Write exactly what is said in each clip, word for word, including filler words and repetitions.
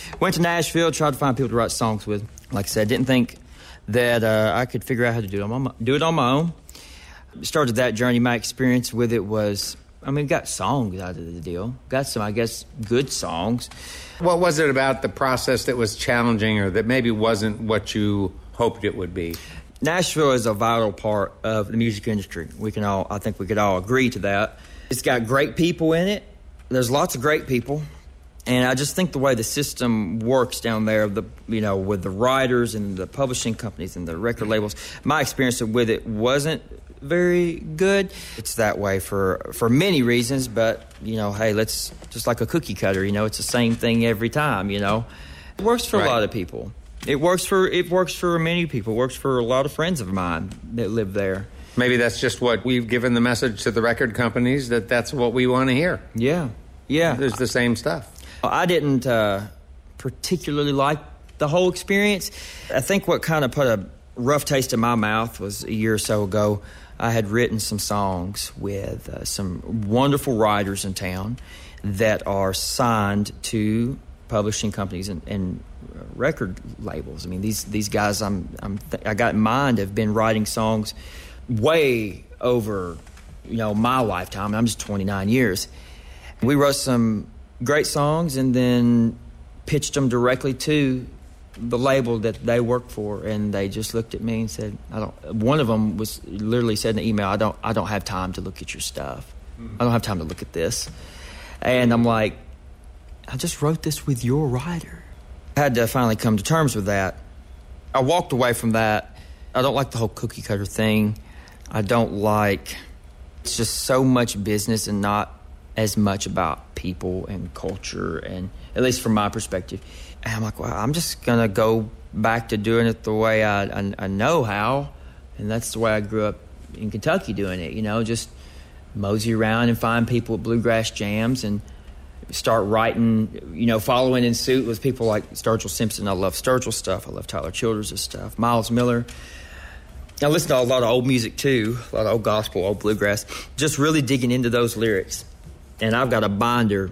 Went to Nashville, tried to find people to write songs with. Like I said, didn't think that uh, I could figure out how to do it on my, do it on my own. Started that journey. My experience with it was, I mean, got songs out of the deal. Got some, I guess, good songs. What was it about the process that was challenging or that maybe wasn't what you hoped it would be? Nashville is a vital part of the music industry. We can all, I think we could all agree to that. It's got great people in it. There's lots of great people. And I just think the way the system works down there, the you know, with the writers and the publishing companies and the record labels, my experience with it wasn't very good. It's that way for for many reasons, but, you know, hey, let's, just like a cookie cutter, you know, it's the same thing every time, you know. It works for right. a lot of people. It works for it works for many people. It works for a lot of friends of mine that live there. Maybe that's just what we've given the message to the record companies, that that's what we want to hear. Yeah, yeah. There's the same stuff. I didn't uh, particularly like the whole experience. I think what kind of put a rough taste in my mouth was a year or so ago. I had written some songs with uh, some wonderful writers in town that are signed to publishing companies and, and record labels. I mean, these these guys I'm, I'm th- I got in mind have been writing songs way over, you know, my lifetime. I'm just twenty-nine years. We wrote some great songs and then pitched them directly to the label that they worked for, and they just looked at me and said, "I don't." One of them was literally said in the email, "I don't, I don't have time to look at your stuff. I don't have time to look at this." And I'm like, "I just wrote this with your writer." I had to finally come to terms with that. I walked away from that. I don't like the whole cookie cutter thing. I don't like. It's just so much business and not as much about people and culture, and at least from my perspective. And I'm like, well, I'm just going to go back to doing it the way I, I, I know how, and that's the way I grew up in Kentucky doing it, you know, just mosey around and find people at bluegrass jams and start writing, you know, following in suit with people like Sturgill Simpson. I love Sturgill stuff. I love Tyler Childers' stuff, Miles Miller. I listen to a lot of old music, too, a lot of old gospel, old bluegrass, just really digging into those lyrics. And I've got a binder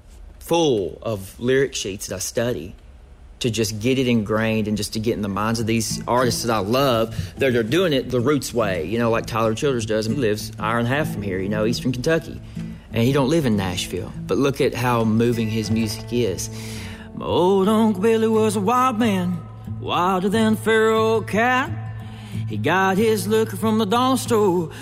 full of lyric sheets that I study to just get it ingrained and just to get in the minds of these artists that I love. They're, they're doing it the roots way, you know, like Tyler Childers does. He lives an hour and a half from here, you know, eastern Kentucky. And he don't live in Nashville. But look at how moving his music is. My old Uncle Billy was a wild man, wilder than a feral cat. He got his liquor from the dollar store,